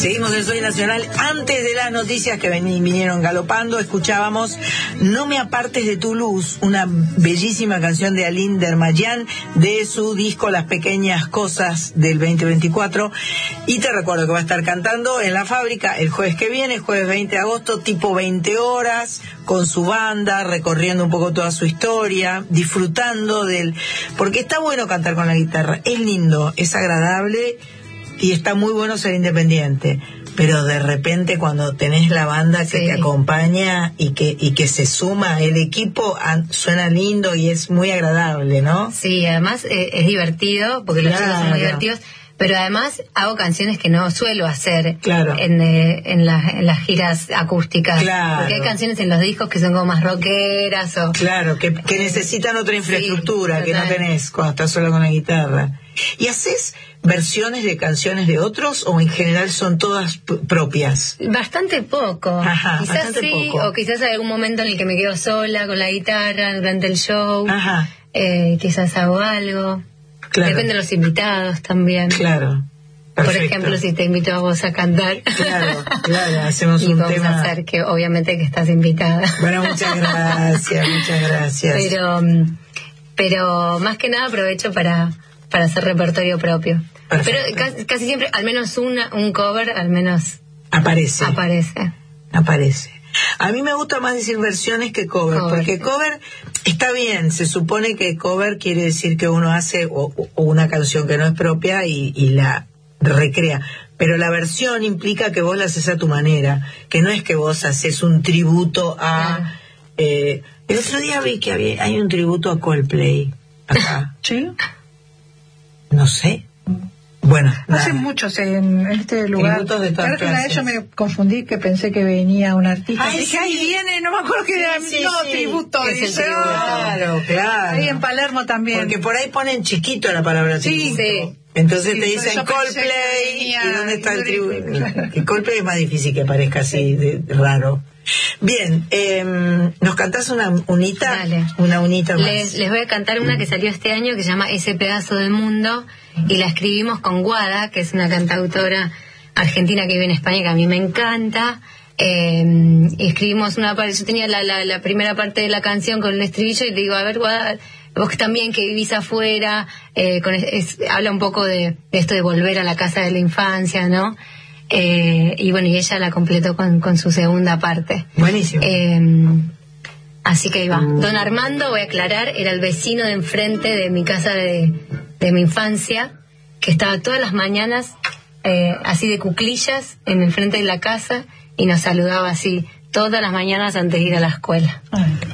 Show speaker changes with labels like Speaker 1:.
Speaker 1: Seguimos en Soy Nacional. Antes de las noticias que vinieron galopando, escuchábamos No me apartes de tu luz, una bellísima canción de Aline Dermayan de su disco Las Pequeñas Cosas del 2024. Y te recuerdo que va a estar cantando en La Fábrica el jueves que viene, jueves 20 de agosto, tipo 20 horas, con su banda, recorriendo un poco toda su historia, disfrutando porque está bueno cantar con la guitarra, es lindo, es agradable. Y está muy bueno ser independiente, pero de repente cuando tenés la banda que te acompaña y que se suma el equipo, suena lindo y es muy agradable, ¿no?
Speaker 2: Sí, además es divertido, porque los chicos son muy divertidos, pero además hago canciones que no suelo hacer en las giras acústicas, porque hay canciones en los discos que son como más rockeras o...
Speaker 1: Claro, que necesitan otra infraestructura que no tenés cuando estás solo con la guitarra. ¿Y haces versiones de canciones de otros o en general son todas propias?
Speaker 2: Bastante poco.
Speaker 1: Ajá,
Speaker 2: quizás
Speaker 1: bastante
Speaker 2: sí,
Speaker 1: poco.
Speaker 2: O quizás hay algún momento en el que me quedo sola con la guitarra durante el show.
Speaker 1: Ajá.
Speaker 2: Quizás hago algo.
Speaker 1: Claro.
Speaker 2: Depende de los invitados también.
Speaker 1: Claro. Perfecto.
Speaker 2: Por ejemplo, si te invito a vos a cantar.
Speaker 1: Claro, hacemos
Speaker 2: y
Speaker 1: un
Speaker 2: vamos
Speaker 1: tema.
Speaker 2: a hacer que obviamente que estás invitada.
Speaker 1: Bueno, muchas gracias.
Speaker 2: Pero más que nada aprovecho para hacer repertorio propio.
Speaker 1: Perfecto.
Speaker 2: Pero casi siempre, al menos un cover, al menos
Speaker 1: aparece. A mí me gusta más decir versiones que cover, porque cover está bien, se supone que cover quiere decir que uno hace o una canción que no es propia y la recrea, pero la versión implica que vos la haces a tu manera, que no es que vos haces un tributo a... el otro día vi que hay un tributo a Coldplay acá.
Speaker 3: ¿Sí?
Speaker 1: No sé. Bueno,
Speaker 3: hace muchos en este lugar.
Speaker 1: De
Speaker 3: claro que una vez yo me confundí, que pensé que venía un artista.
Speaker 1: Ay,
Speaker 3: dije, ahí viene, no me acuerdo que era tributo. Dice,
Speaker 1: claro.
Speaker 3: Ahí en Palermo también.
Speaker 1: Porque por ahí ponen chiquito la palabra tributo.
Speaker 2: Sí.
Speaker 1: Entonces te dicen Coldplay, ¿y dónde está el tributo? El Coldplay es más difícil que parezca así de raro. Bien, ¿nos cantás una unita?
Speaker 2: Dale.
Speaker 1: Una unita más.
Speaker 2: Les voy a cantar una que salió este año que se llama Ese Pedazo de Mundo, y la escribimos con Guada, que es una cantautora argentina que vive en España, que a mí me encanta. Y escribimos una parte, yo tenía la primera parte de la canción con el estribillo y le digo, a ver, Guada, vos también que vivís afuera, habla un poco de esto de volver a la casa de la infancia, ¿no? Y bueno, y ella la completó con su segunda parte.
Speaker 1: Buenísimo.
Speaker 2: Así que ahí va. Don Armando, voy a aclarar, era el vecino de enfrente de mi casa de mi infancia, que estaba todas las mañanas así de cuclillas en el frente de la casa y nos saludaba así todas las mañanas antes de ir a la escuela.
Speaker 3: Ay.